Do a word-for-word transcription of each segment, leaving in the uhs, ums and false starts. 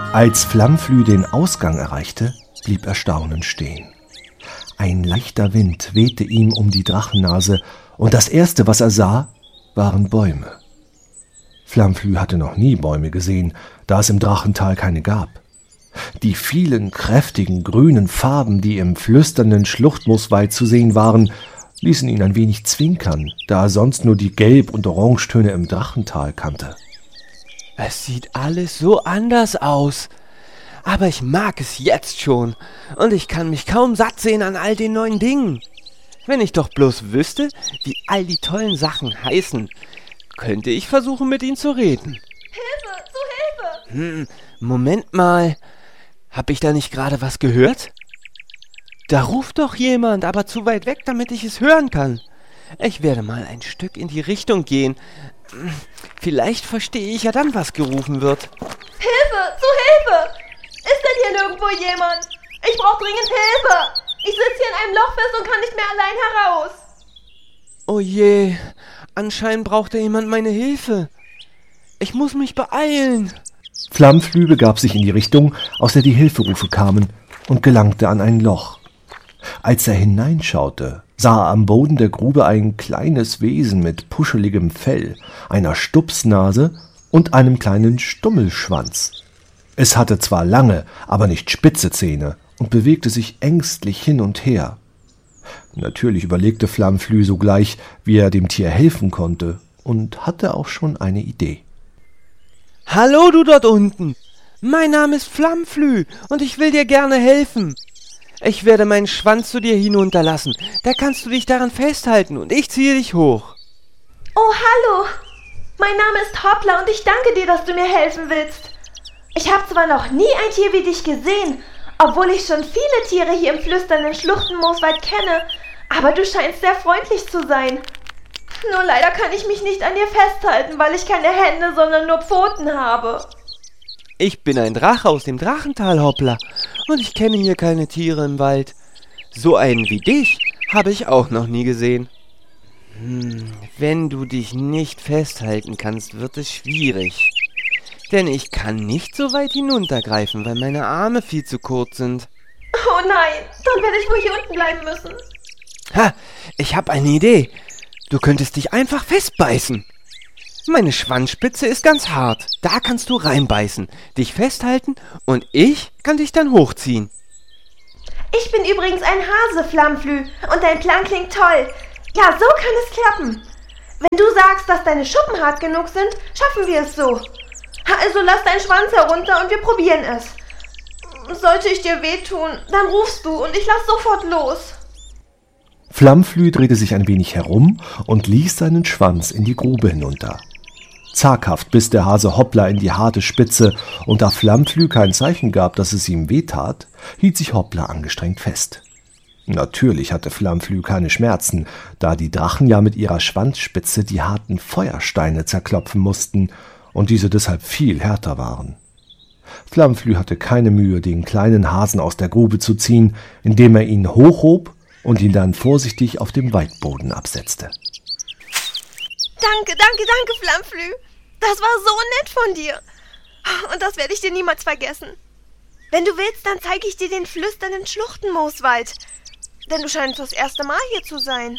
Als Flammflü den Ausgang erreichte, blieb er staunend stehen. Ein leichter Wind wehte ihm um die Drachennase, und das Erste, was er sah, waren Bäume. Flammflü hatte noch nie Bäume gesehen, da es im Drachental keine gab. Die vielen kräftigen grünen Farben, die im flüsternden Schluchtmooswald zu sehen waren, ließen ihn ein wenig zwinkern, da er sonst nur die Gelb- und Orangetöne im Drachental kannte. Es sieht alles so anders aus. Aber ich mag es jetzt schon. Und ich kann mich kaum satt sehen an all den neuen Dingen. Wenn ich doch bloß wüsste, wie all die tollen Sachen heißen, könnte ich versuchen, mit ihnen zu reden. Hilfe, zu Hilfe! Hm, Moment mal. Hab ich da nicht gerade was gehört? Da ruft doch jemand, aber zu weit weg, damit ich es hören kann. Ich werde mal ein Stück in die Richtung gehen. Vielleicht verstehe ich ja dann, was gerufen wird. Hilfe, zu Hilfe! Ist denn hier nirgendwo jemand? Ich brauche dringend Hilfe! Ich sitze hier in einem Loch fest und kann nicht mehr allein heraus. Oh je, anscheinend braucht da jemand meine Hilfe. Ich muss mich beeilen. Flammflü begab sich in die Richtung, aus der die Hilferufe kamen, und gelangte an ein Loch. Als er hineinschaute, sah er am Boden der Grube ein kleines Wesen mit puscheligem Fell, einer Stupsnase und einem kleinen Stummelschwanz. Es hatte zwar lange, aber nicht spitze Zähne und bewegte sich ängstlich hin und her. Natürlich überlegte Flammflü sogleich, wie er dem Tier helfen konnte, und hatte auch schon eine Idee. Hallo, du dort unten! Mein Name ist Flammflü und ich will dir gerne helfen. Ich werde meinen Schwanz zu dir hinunterlassen. Da kannst du dich daran festhalten und ich ziehe dich hoch. Oh, hallo! Mein Name ist Hoppla und ich danke dir, dass du mir helfen willst. Ich habe zwar noch nie ein Tier wie dich gesehen, obwohl ich schon viele Tiere hier im flüsternden Schluchtenmooswald kenne, aber du scheinst sehr freundlich zu sein. Nur leider kann ich mich nicht an dir festhalten, weil ich keine Hände, sondern nur Pfoten habe. Ich bin ein Drache aus dem Drachental, Hoppla, und ich kenne hier keine Tiere im Wald. So einen wie dich habe ich auch noch nie gesehen. Hm, wenn du dich nicht festhalten kannst, wird es schwierig. Denn ich kann nicht so weit hinuntergreifen, weil meine Arme viel zu kurz sind. Oh nein, dann werde ich wohl hier unten bleiben müssen. Ha, ich habe eine Idee. Du könntest dich einfach festbeißen. Meine Schwanzspitze ist ganz hart. Da kannst du reinbeißen, dich festhalten und ich kann dich dann hochziehen. Ich bin übrigens ein Hase, Flammflü, und dein Plan klingt toll. Ja, so kann es klappen. Wenn du sagst, dass deine Schuppen hart genug sind, schaffen wir es so. Also lass deinen Schwanz herunter und wir probieren es. Sollte ich dir wehtun, dann rufst du und ich lass sofort los. Flammflü drehte sich ein wenig herum und ließ seinen Schwanz in die Grube hinunter. Zaghaft biss der Hase Hoppla in die harte Spitze, und da Flammflü kein Zeichen gab, dass es ihm wehtat, hielt sich Hoppla angestrengt fest. Natürlich hatte Flammflü keine Schmerzen, da die Drachen ja mit ihrer Schwanzspitze die harten Feuersteine zerklopfen mussten und diese deshalb viel härter waren. Flammflü hatte keine Mühe, den kleinen Hasen aus der Grube zu ziehen, indem er ihn hochhob und ihn dann vorsichtig auf dem Waldboden absetzte. Danke, danke, danke, Flammflü. Das war so nett von dir. Und das werde ich dir niemals vergessen. Wenn du willst, dann zeige ich dir den flüsternden Schluchtenmooswald. Denn du scheinst das erste Mal hier zu sein.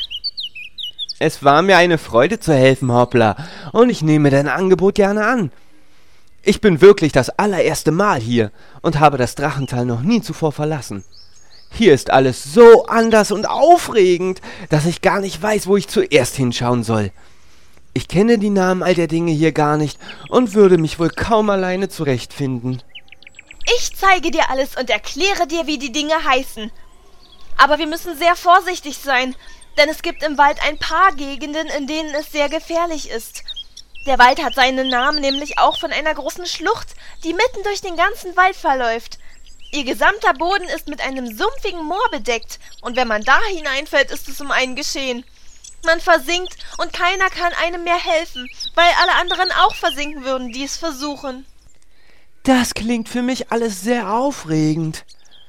Es war mir eine Freude zu helfen, Hoppla, und ich nehme dein Angebot gerne an. Ich bin wirklich das allererste Mal hier und habe das Drachental noch nie zuvor verlassen. Hier ist alles so anders und aufregend, dass ich gar nicht weiß, wo ich zuerst hinschauen soll. Ich kenne die Namen all der Dinge hier gar nicht und würde mich wohl kaum alleine zurechtfinden. Ich zeige dir alles und erkläre dir, wie die Dinge heißen. Aber wir müssen sehr vorsichtig sein, denn es gibt im Wald ein paar Gegenden, in denen es sehr gefährlich ist. Der Wald hat seinen Namen nämlich auch von einer großen Schlucht, die mitten durch den ganzen Wald verläuft. Ihr gesamter Boden ist mit einem sumpfigen Moor bedeckt, und wenn man da hineinfällt, ist es um einen geschehen. Man versinkt und keiner kann einem mehr helfen, weil alle anderen auch versinken würden, die es versuchen. Das klingt für mich alles sehr aufregend.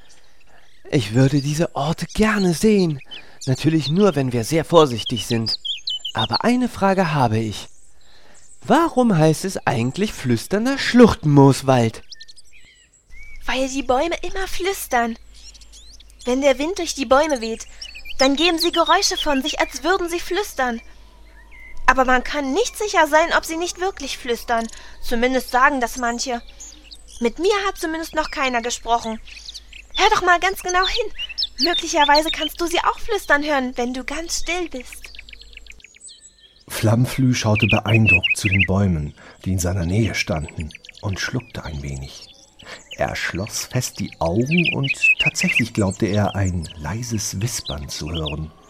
Ich würde diese Orte gerne sehen. Natürlich nur, wenn wir sehr vorsichtig sind. Aber eine Frage habe ich. Warum heißt es eigentlich flüsternder Schluchtenmooswald? weil die Bäume immer flüstern. Wenn der Wind durch die Bäume weht, dann geben sie Geräusche von sich, als würden sie flüstern. Aber man kann nicht sicher sein, ob sie nicht wirklich flüstern. Zumindest sagen das manche. Mit mir hat zumindest noch keiner gesprochen. Hör doch mal ganz genau hin. Möglicherweise kannst du sie auch flüstern hören, wenn du ganz still bist. Flammflüh schaute beeindruckt zu den Bäumen, die in seiner Nähe standen, und schluckte ein wenig. Er schloss fest die Augen und tatsächlich glaubte er, ein leises Wispern zu hören.